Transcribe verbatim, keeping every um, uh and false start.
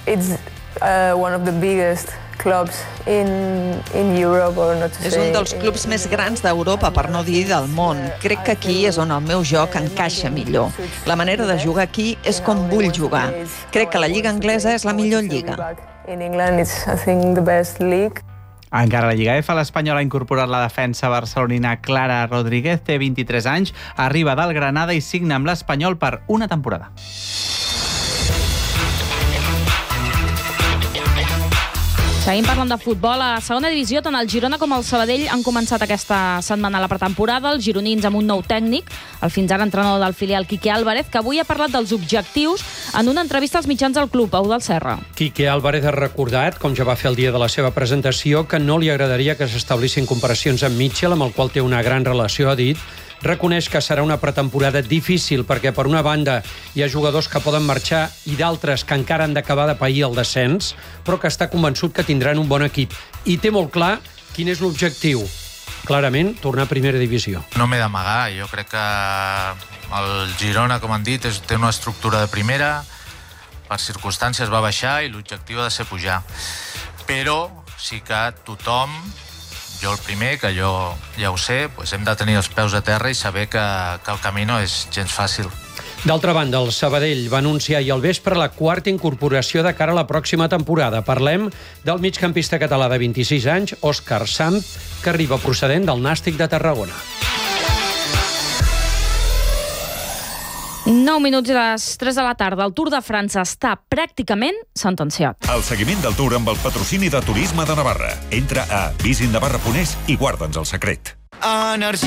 it's uh, one of the biggest clubs in, in Europe, or not to És say, un dels clubs més grans d'Europa, per no dir del món. Crec que aquí és on el meu joc encaixa millor. La manera de jugar aquí és com vull jugar. Crec que la lliga anglesa és la millor lliga. In England, it's, I think, the best league. Encara a la Lliga F, l'Espanyol ha incorporat la defensa barcelonina Clara Rodríguez, té vint-i-tres anys, arriba del Granada i signa amb l'Espanyol per una temporada. Seguim parlant de futbol. A segona divisió, tant el Girona com el Sabadell han començat aquesta setmana la pretemporada. Els gironins amb un nou tècnic, el fins ara entrenador del filial Quique Álvarez, que avui ha parlat dels objectius en una entrevista als mitjans del club. Pau del Serra. Quique Álvarez ha recordat, com ja va fer el dia de la seva presentació, que no li agradaria que s'establissin comparacions amb Mitchell, amb el qual té una gran relació, ha dit. Reconeix que serà una pretemporada difícil perquè, per una banda, hi ha jugadors que poden marxar i d'altres que encara han d'acabar de pair el descens, però que està convençut que tindran un bon equip. I té molt clar quin és l'objectiu. Clarament, tornar a primera divisió. No m'he d'amagar. Jo crec que el Girona, com han dit, és, té una estructura de primera, per circumstàncies va baixar i l'objectiu ha de ser pujar. Però sí que tothom, jo el primer, que jo ja ho sé, doncs hem de tenir els peus a terra i saber que, que el camí no és gens fàcil. D'altra banda, el Sabadell va anunciar ahir al vespre la quarta incorporació de cara a la pròxima temporada. Parlem del migcampista català de vint-i-sis anys, Òscar Sanz, que arriba procedent del Nàstic de Tarragona. nou minuts i les tres de la tarda. El Tour de França està pràcticament sentenciat. El seguiment del Tour amb el patrocini de Turisme de Navarra. Entra a visit navarra punt es i guarda'ns el secret. Energia.